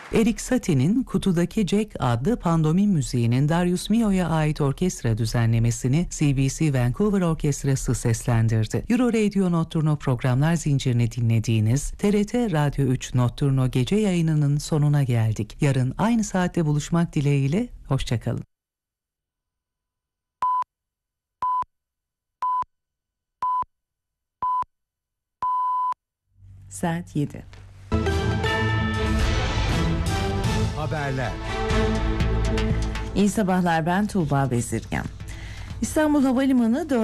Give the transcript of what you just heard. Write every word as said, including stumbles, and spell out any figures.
Erik Satie'nin Kutudaki Jack adlı pandomim müziğinin Darius Milhaud'a ait orkestra düzenlemesini C B C Vancouver Orkestrası seslendirdi. Euro Radio Notturno programlar zincirini dinlediğiniz T R T Radyo üç Notturno gece yayınının sonuna geldik. Yarın aynı saatte buluşmak dileğiyle, hoşçakalın. Saat yedi. Haberler. İyi sabahlar, ben Tuğba Bezirgen. İstanbul Havalimanı